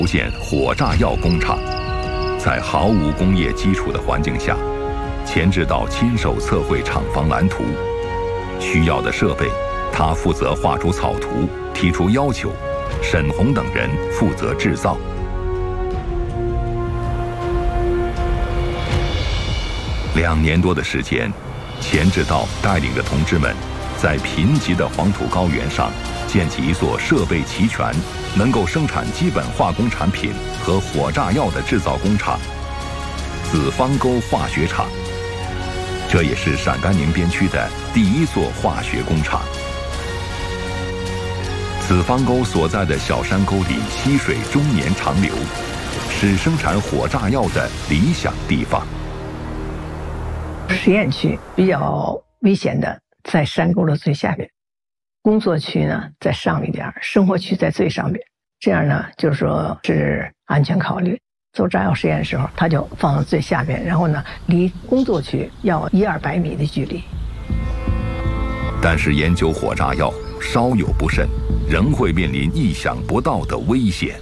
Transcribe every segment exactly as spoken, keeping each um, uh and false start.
出现火炸药工厂。在毫无工业基础的环境下，钱志道亲手测绘厂房蓝图，需要的设备他负责画出草图，提出要求，沈红等人负责制造。两年多的时间，钱志道带领着同志们，在贫瘠的黄土高原上建起一所设备齐全、能够生产基本化工产品和火炸药的制造工厂——子方沟化学厂。这也是陕甘宁边区的第一座化学工厂。子方沟所在的小山沟里，溪水终年长流，是生产火炸药的理想地方。 实验区比较危险的在山沟的最下边，工作区呢在上一点，生活区在最上边。这样呢，就是说是安全考虑。做炸药实验的时候，它就放到最下边，然后呢，离工作区要一二百米的距离。 但是研究火炸药稍有不慎，仍会面临意想不到的危险。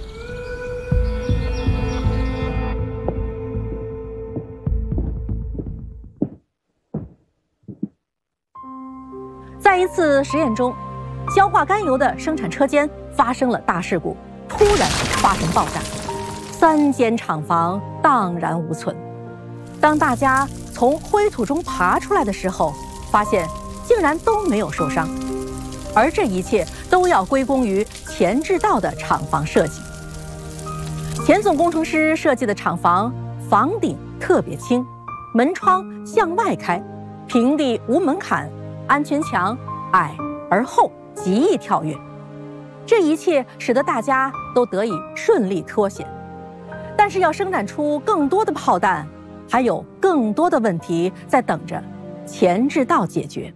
在一次实验中，硝化甘油的生产车间发生了大事故，突然发生爆炸，三间厂房荡然无存。当大家从灰土中爬出来的时候，发现竟然都没有受伤，而这一切都要归功于钱志道的厂房设计。钱总工程师设计的厂房，房顶特别轻，门窗向外开，平地无门槛，安全墙矮而厚，极易跳跃。这一切使得大家都得以顺利脱险。但是要生产出更多的炮弹，还有更多的问题在等着钱志道解决。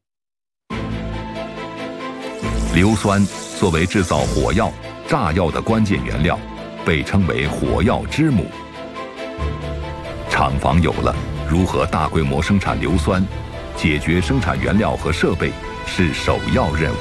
硫酸作为制造火药、炸药的关键原料，被称为火药之母。厂房有了，如何大规模生产硫酸，解决生产原料和设备是首要任务。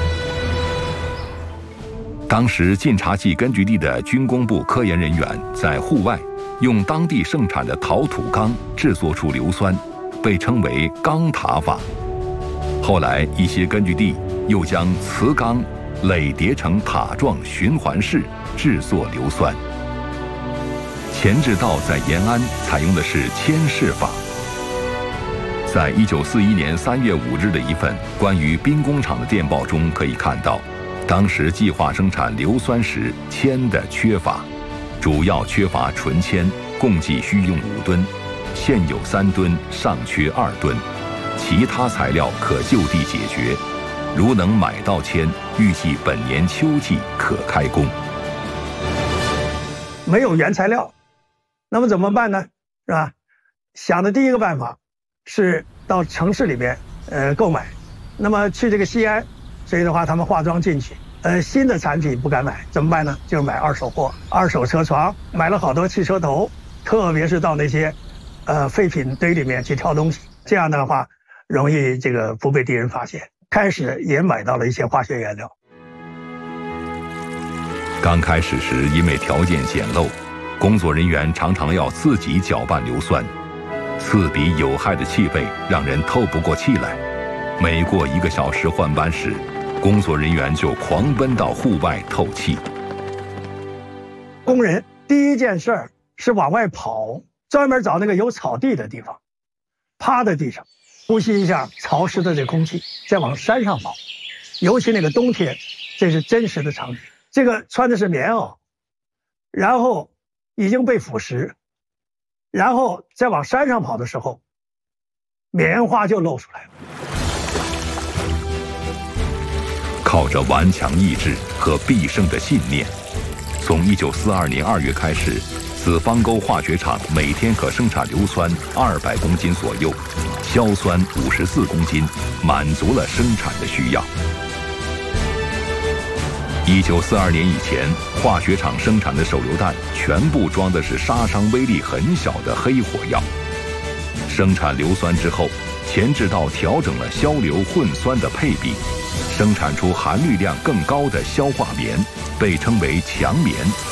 当时晋察冀根据地的军工部科研人员在户外用当地盛产的陶土钢制作出硫酸，被称为钢塔法。后来一些根据地又将瓷钢垒叠成塔状循环式制作硫酸。钱志道在延安采用的是铅式法。在一九四一年三月五日的一份关于兵工厂的电报中可以看到，当时计划生产硫酸时铅的缺乏，主要缺乏纯铅，共计需用五吨，现有三吨，尚缺二吨，其他材料可就地解决。如能买到铅，预计本年秋季可开工。 没有原材料，那么怎么办呢？是吧？想的第一个办法是到城市里边呃购买，那么去这个西安，所以的话他们化妆进去，呃新的产品不敢买，怎么办呢？就是买二手货，二手车床，买了好多汽车头，特别是到那些呃废品堆里面去挑东西，这样的话容易这个不被敌人发现。开始也买到了一些化学原料。 刚开始时因为条件简陋，工作人员常常要自己搅拌硫酸，刺鼻有害的气味让人透不过气来。每过一个小时换班时，工作人员就狂奔到户外透气。 工人第一件事是往外跑，专门找那个有草地的地方，趴在地上呼吸一下潮湿的这空气，再往山上跑。尤其那个冬天，这是真实的场景。这个穿的是棉袄，然后已经被腐蚀，然后再往山上跑的时候，棉花就露出来了。 靠着顽强意志和必胜的信念，从一九四二年二月开始，子方沟化学厂每天可生产硫酸二百公斤左右，硝酸五十四公斤，满足了生产的需要。一九四二年以前，化学厂生产的手榴弹全部装的是杀伤威力很小的黑火药。生产硫酸之后，钱志道调整了硝硫混酸的配比，生产出含氯量更高的硝化棉，被称为强棉。